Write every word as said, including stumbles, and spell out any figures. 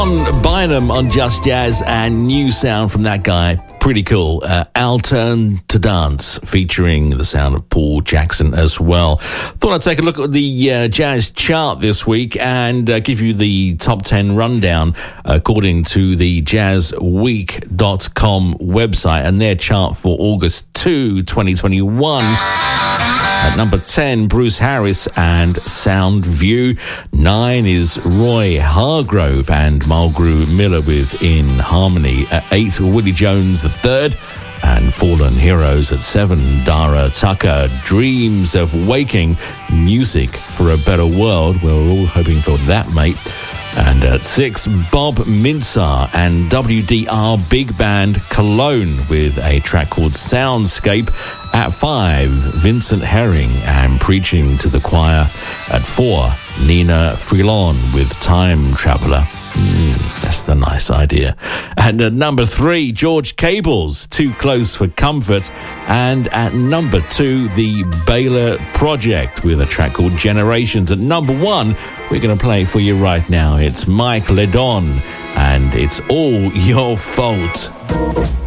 John Bynum on Just Jazz, and new sound from that guy. Pretty cool. Uh, I'll Turn to Dance, featuring the sound of Paul Jackson as well. Thought I'd take a look at the uh, jazz chart this week and uh, give you the top ten rundown according to the jazz week dot com website and their chart for August second, twenty twenty-one. At number ten, Bruce Harris and Sound View. Nine is Roy Hargrove and Mulgrew Miller with In Harmony. At eight, Willie Jones the third and Fallen Heroes. At seven, Dara Tucker, Dreams of Waking, Music for a Better World. We're all hoping for that, mate. And at six, Bob Mintzar and W D R Big Band Cologne with a track called Soundscape. At five, Vincent Herring and Preaching to the Choir. At four, Nina Freelon with Time Traveller. Mm, that's a nice idea. And at number three, George Cable's Too Close for Comfort. And at number two, the Baylor Project with a track called Generations. At number one, we're going to play for you right now. It's Mike Ledon and It's All Your Fault.